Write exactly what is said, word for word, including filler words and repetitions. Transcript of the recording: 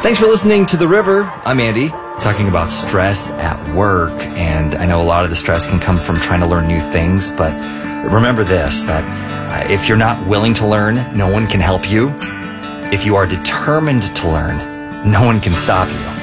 Thanks for listening to The River. I'm Andy, talking about stress at work. And I know a lot of the stress can come from trying to learn new things, but remember this, that uh, if you're not willing to learn, no one can help you. If you are determined to learn, no one can stop you.